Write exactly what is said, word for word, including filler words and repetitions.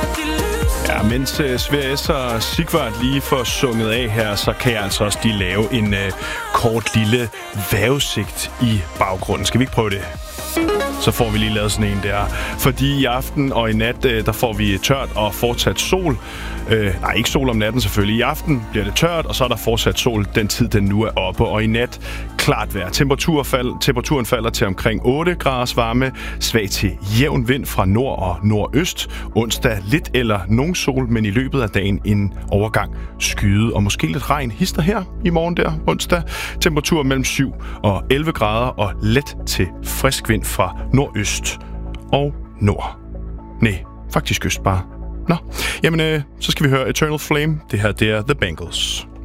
Ja, mens uh, Sverige og Sigvard lige får sunget af her, så kan jeg altså også lige lave en uh, kort lille vejrudsigt i baggrunden. Skal vi ikke prøve det? Så får vi lige lavet sådan en der. Fordi i aften og i nat, der får vi tørt og fortsat sol. Øh, nej, ikke sol om natten selvfølgelig. I aften bliver det tørt, og så er der fortsat sol den tid, den nu er oppe. Og i nat klart vejr. Temperatur fald, temperaturen falder til omkring otte graders varme. Svag til jævn vind fra nord og nordøst. Onsdag lidt eller nogen sol, men i løbet af dagen en overgang skyde. Og måske lidt regn hister her i morgen der onsdag. Temperatur mellem syv og elleve grader og let til frisk vind fra nordøst og nord. Nej, faktisk øst bare. Nå, jamen øh, så skal vi høre Eternal Flame. Det her, det er The Bangles.